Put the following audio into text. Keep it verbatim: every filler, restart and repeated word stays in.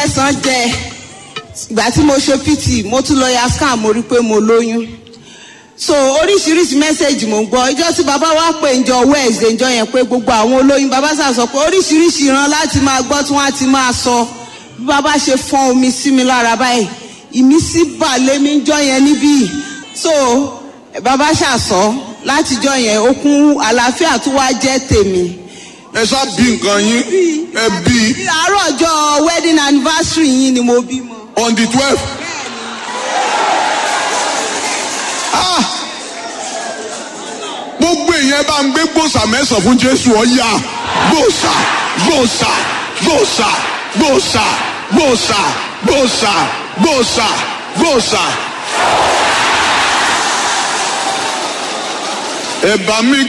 kẹsàn-án jẹ ìgbà tí mo ṣe P T mo tún lọ ya scan mo rí pé mo lóyún so oríṣiríṣi mẹ́sẹ̀gì mo ń gbọ́ ìjọ tí bàbá wa pè ń jọ Wednesday ìjọ yẹn pé gbogbo àwọn olóyún bàbá sà sọ pé oríṣiríṣi ìran láti máa gbọ́ tí wọ́n á ti máa sọ bí bàbá ṣe fọ́n omi sí mi lára báyìí ìmísí bà lé mi jọ yẹn níbí so bàbá ṣàsọ látijọ́ yẹn okun àlàáfíà tó wá jẹ́ tèmi. ẹ ṣá bí nǹkan yín ẹ bí. àárọ̀ ọjọ́ wedding anniversary yín ni mo bímọ. on the twelve. ah gbogbo èèyàn bá ń gbé gbòòsà mẹ́sàn-án fún Jésù ọ̀yà gbòòsà gbòòsà gbòòsà gbòòsà gbòòsà gbòòsà gbòòsà gbòòsà. ẹ bá mi.